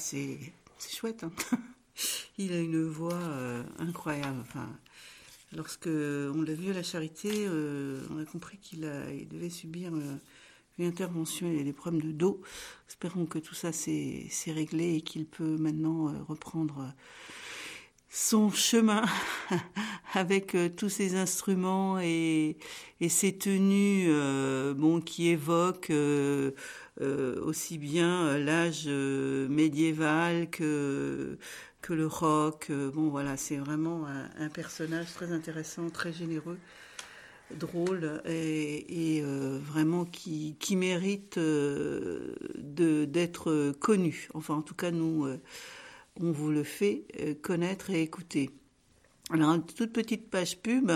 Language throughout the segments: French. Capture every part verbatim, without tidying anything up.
c'est, c'est chouette. Hein. Il a une voix euh, incroyable. Enfin, lorsque on l'a vu à la Charité, euh, on a compris qu'il a, il devait subir euh, une intervention. Il a des problèmes de dos. Espérons que tout ça s'est, s'est réglé et qu'il peut maintenant euh, reprendre euh, son chemin avec euh, tous ces instruments et, et ces tenues euh, bon, qui évoquent euh, euh, aussi bien l'âge euh, médiéval que, que le rock. Bon voilà, c'est vraiment un, un personnage très intéressant, très généreux, drôle et, et euh, vraiment qui, qui mérite euh, de, d'être connu. Enfin en tout cas nous... Euh, on vous le fait connaître et écouter. Alors, une toute petite page pub,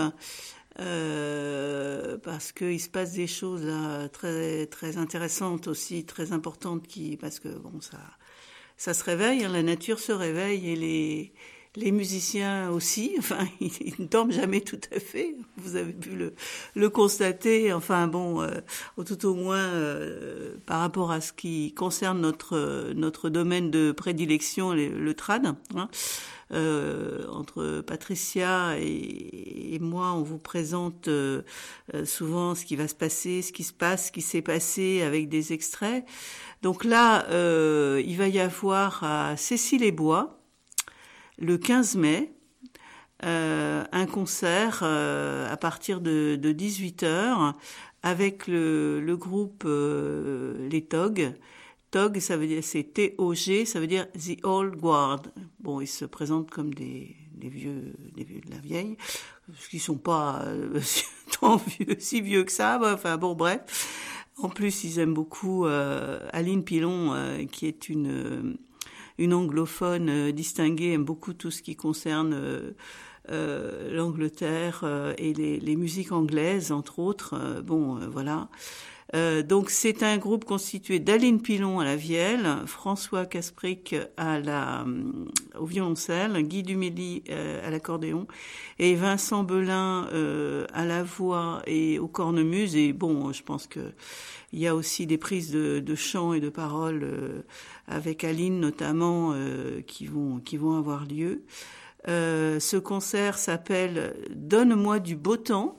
euh, parce qu'il se passe des choses là, très, très intéressantes aussi, très importantes, qui, parce que bon, ça, ça se réveille, hein, la nature se réveille et les, les musiciens aussi, enfin, ils, ils ne dorment jamais tout à fait, vous avez pu le, le constater, enfin bon, euh, tout au moins euh, par rapport à ce qui concerne notre, notre domaine de prédilection, le, le trad, hein. Euh, entre Patricia et, et moi, on vous présente euh, souvent ce qui va se passer, ce qui se passe, ce qui s'est passé avec des extraits. Donc là, euh, il va y avoir à Cécile-les-Bois, le quinze mai, euh, un concert euh, à partir de, de dix-huit heures avec le, le groupe euh, Les T O G. T O G, ça veut dire, c'est T O G, ça veut dire The Old Guard. Bon, ils se présentent comme des, des vieux, des vieux de la vieille, parce qu'ils sont pas euh, tant vieux, si vieux que ça. Enfin bon, bref. En plus, ils aiment beaucoup euh, Aline Pilon, euh, qui est une euh, une anglophone euh, distinguée, aime beaucoup tout ce qui concerne euh, euh, l'Angleterre euh, et les, les musiques anglaises, entre autres. Euh, bon, euh, voilà. Euh, donc c'est un groupe constitué d'Aline Pilon à la vielle, François Kasprick à la, au violoncelle, Guy Dumély euh, à l'accordéon et Vincent Belin euh, à la voix et au cornemuse. Et bon, je pense que il y a aussi des prises de, de chant et de paroles euh, avec Aline notamment euh, qui vont qui vont avoir lieu. Euh, ce concert s'appelle Donne-moi du beau temps.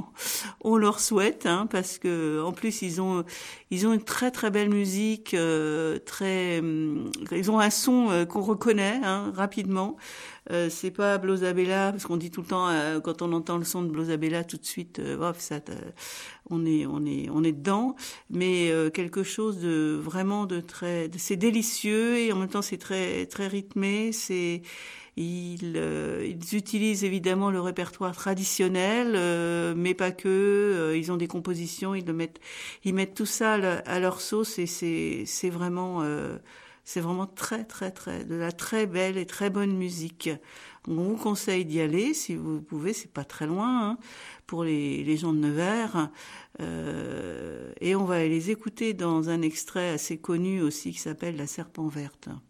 On leur souhaite, hein, parce que en plus ils ont ils ont une très très belle musique, euh, très ils ont un son euh, qu'on reconnaît hein, rapidement. Euh, c'est pas Blosabella parce qu'on dit tout le temps euh, quand on entend le son de Blosabella tout de suite, euh, oh, ça, on est on est on est dedans, mais euh, quelque chose de vraiment de très, de, c'est délicieux et en même temps c'est très très rythmé, c'est Ils, euh, ils utilisent évidemment le répertoire traditionnel, euh, mais pas que. Euh, ils ont des compositions, ils le mettent, ils mettent tout ça à, la, à leur sauce et c'est, c'est vraiment, euh, c'est vraiment très, très, très, de la très belle et très bonne musique. On vous conseille d'y aller si vous pouvez. C'est pas très loin hein, pour les, les gens de Nevers. Euh, et on va les écouter dans un extrait assez connu aussi qui s'appelle La Serpent Verte.